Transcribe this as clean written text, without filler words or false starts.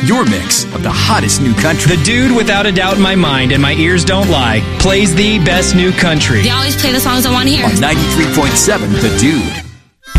your mix of the hottest new country. The dude, without a doubt in my mind, and my ears don't lie, plays the best new country. They always play the songs I want to hear. On 93.7 The Dude.